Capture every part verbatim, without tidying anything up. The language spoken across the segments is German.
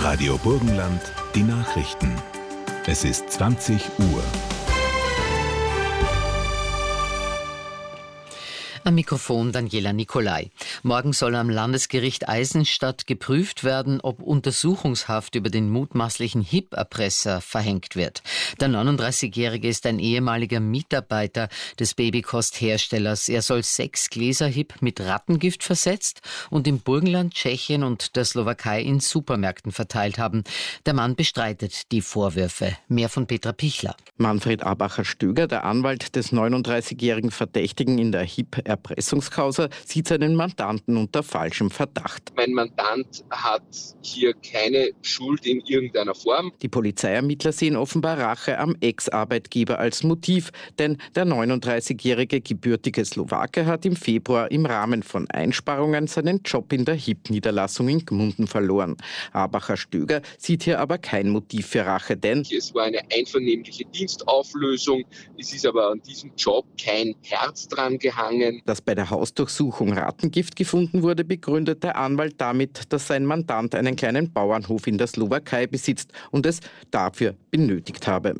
Radio Burgenland, die Nachrichten. Es ist zwanzig Uhr. Am Mikrofon Daniela Nicolai. Morgen soll am Landesgericht Eisenstadt geprüft werden, ob Untersuchungshaft über den mutmaßlichen H I P-Erpresser verhängt wird. Der neununddreißigjährige ist ein ehemaliger Mitarbeiter des Babykostherstellers. Er soll sechs Gläser H I P mit Rattengift versetzt und im Burgenland, Tschechien und der Slowakei in Supermärkten verteilt haben. Der Mann bestreitet die Vorwürfe. Mehr von Petra Pichler. Manfred Abacher-Stöger, der Anwalt des neununddreißigjährigen Verdächtigen in der H I P Erpressungskausa, sieht seinen Mandanten unter falschem Verdacht. Mein Mandant hat hier keine Schuld in irgendeiner Form. Die Polizeiermittler sehen offenbar Rache am Ex-Arbeitgeber als Motiv, denn der neununddreißigjährige gebürtige Slowake hat im Februar im Rahmen von Einsparungen seinen Job in der H I P-Niederlassung in Gmunden verloren. Abacher-Stöger sieht hier aber kein Motiv für Rache, denn es war eine einvernehmliche Dienstauflösung. Es ist aber an diesem Job kein Herz dran gehangen. Dass bei der Hausdurchsuchung Rattengift gefunden wurde, begründet der Anwalt damit, dass sein Mandant einen kleinen Bauernhof in der Slowakei besitzt und es dafür benötigt habe.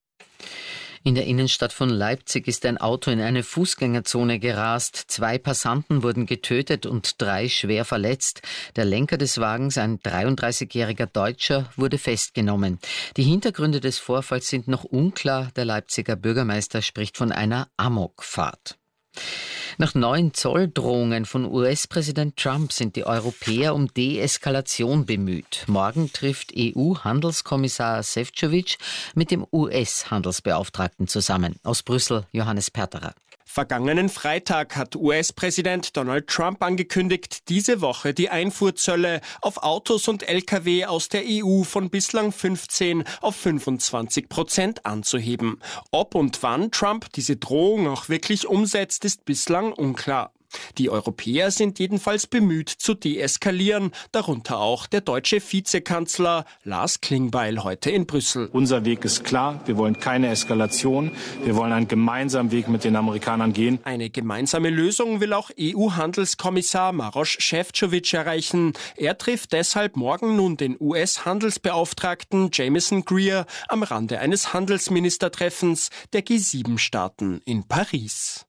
In der Innenstadt von Leipzig ist ein Auto in eine Fußgängerzone gerast. Zwei Passanten wurden getötet und drei schwer verletzt. Der Lenker des Wagens, ein dreiunddreißigjähriger Deutscher, wurde festgenommen. Die Hintergründe des Vorfalls sind noch unklar. Der Leipziger Bürgermeister spricht von einer Amokfahrt. Nach neuen Zolldrohungen von U S-Präsident Trump sind die Europäer um Deeskalation bemüht. Morgen trifft E U-Handelskommissar Šefčovič mit dem U S-Handelsbeauftragten zusammen. Aus Brüssel Johannes Perterer. Vergangenen Freitag hat U S-Präsident Donald Trump angekündigt, diese Woche die Einfuhrzölle auf Autos und L K W aus der E U von bislang fünfzehn auf fünfundzwanzig Prozent anzuheben. Ob und wann Trump diese Drohung auch wirklich umsetzt, ist bislang unklar. Die Europäer sind jedenfalls bemüht zu deeskalieren, darunter auch der deutsche Vizekanzler Lars Klingbeil heute in Brüssel. Unser Weg ist klar, wir wollen keine Eskalation, wir wollen einen gemeinsamen Weg mit den Amerikanern gehen. Eine gemeinsame Lösung will auch E U-Handelskommissar Maroš Šefčovič erreichen. Er trifft deshalb morgen nun den U S-Handelsbeauftragten Jameson Greer am Rande eines Handelsministertreffens der G sieben Staaten in Paris.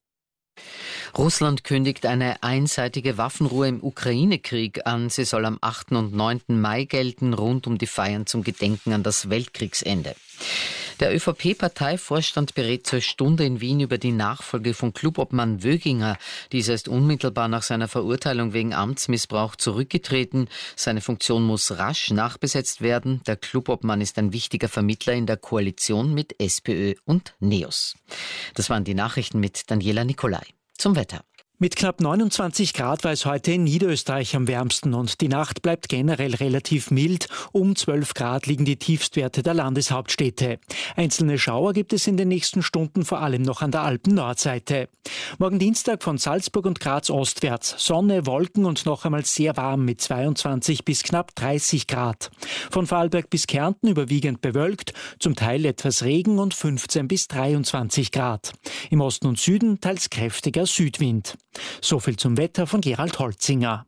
Russland kündigt eine einseitige Waffenruhe im Ukraine-Krieg an. Sie soll am achten und neunten Mai gelten, rund um die Feiern zum Gedenken an das Weltkriegsende. Der ÖVP-Parteivorstand berät zur Stunde in Wien über die Nachfolge von Clubobmann Wöginger. Dieser ist unmittelbar nach seiner Verurteilung wegen Amtsmissbrauch zurückgetreten. Seine Funktion muss rasch nachbesetzt werden. Der Clubobmann ist ein wichtiger Vermittler in der Koalition mit SPÖ und NEOS. Das waren die Nachrichten mit Daniela Nicolai. Zum Wetter. Mit knapp neunundzwanzig Grad war es heute in Niederösterreich am wärmsten und die Nacht bleibt generell relativ mild. Um zwölf Grad liegen die Tiefstwerte der Landeshauptstädte. Einzelne Schauer gibt es in den nächsten Stunden vor allem noch an der Alpen-Nordseite. Morgen Dienstag von Salzburg und Graz ostwärts. Sonne, Wolken und noch einmal sehr warm mit zweiundzwanzig bis knapp dreißig Grad. Von Vorarlberg bis Kärnten überwiegend bewölkt, zum Teil etwas Regen und fünfzehn bis dreiundzwanzig Grad. Im Osten und Süden teils kräftiger Südwind. So viel zum Wetter von Gerald Holzinger.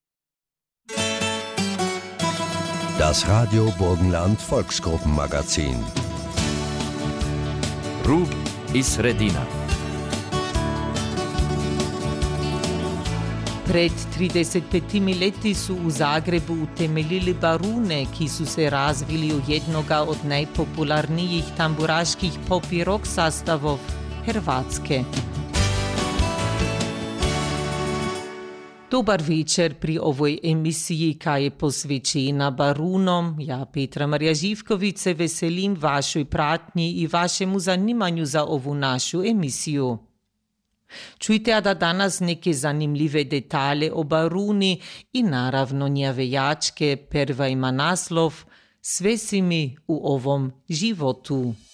Das Radio Burgenland Volksgruppenmagazin. Rug iz Sredina. Pred tridesetimi leti su u Zagrebu utemeljili barune, ki su se razvili u jednoga od najpopularnijih tamburaških pop i rock sastavov Hrvatske. Dobar večer pri ovoj emisiji, ki je posvečena barunom. Ja, Petra Marija Živković, se veselim vašoj pratnji i vašemu zanimanju za ovu našu emisiju. Čujte da danas neke zanimljive detalje o baruni i naravno njave jačke. Prva ima naslov Sve si mi u ovom životu.